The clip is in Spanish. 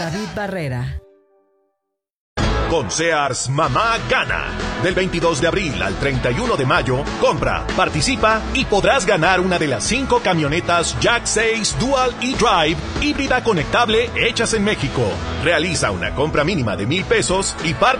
David Barrera. Con Sears, mamá gana. Del 22 de abril al 31 de mayo, compra, participa y podrás ganar una de las 5 camionetas Jack 6 Dual e-Drive híbrida conectable hechas en México. Realiza una compra mínima de $1,000 y